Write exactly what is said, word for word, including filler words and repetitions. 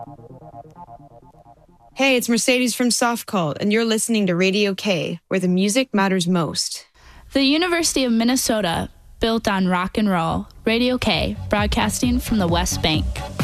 Hey, it's Mercedes from Soft Cult, and you're listening to Radio K, where the music matters most. The University of Minnesota, built on rock and roll. Radio K, broadcasting from the West Bank.